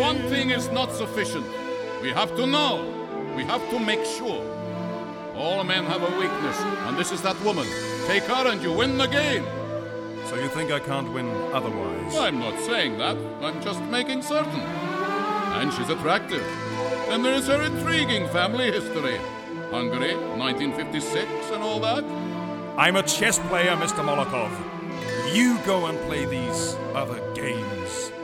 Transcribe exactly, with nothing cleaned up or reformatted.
one thing is not sufficient. We have to know. We have to make sure. All men have a weakness, and this is that woman. Take her and you win the game. So you think I can't win otherwise? I'm not saying that. I'm just making certain. And she's attractive. And there is her intriguing family history. Hungary, nineteen fifty-six and all that. I'm a chess player, Mister Molotov. You go and play these other games.